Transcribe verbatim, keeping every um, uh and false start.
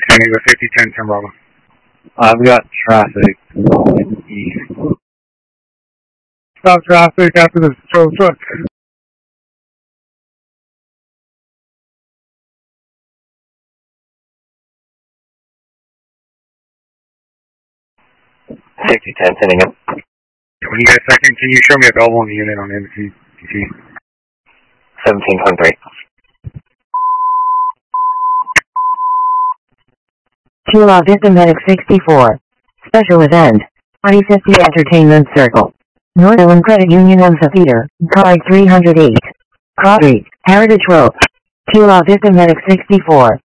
Standing with fifty ten, ten Bravo. I've got traffic east. Stop traffic after the patrol truck. sixty ten, sending up. When you get a second, can you show me available in the unit on M C T C? seventeen twenty-three. Chula Vista Medic sixty-four. Special event. I fifty Entertainment Circle. Northern Credit Union Amphitheater. Card three hundred eight. Cross Street. Heritage Road. Chula Vista Medic sixty-four.